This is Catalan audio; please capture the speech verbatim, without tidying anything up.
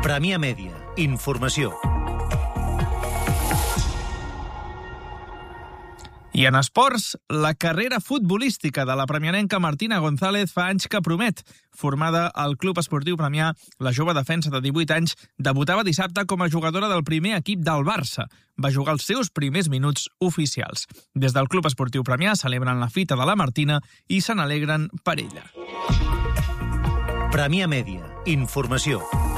Premià Mèdia. Informació. I en esports, la carrera futbolística de la premianenca Martina González fa anys que promet. Formada al Club Esportiu Premià, la jove defensa de divuit anys debutava dissabte com a jugadora del primer equip del Barça. Va jugar els seus primers minuts oficials. Des del Club Esportiu Premià celebren la fita de la Martina i se n'alegren per ella. Premià Mèdia. Informació.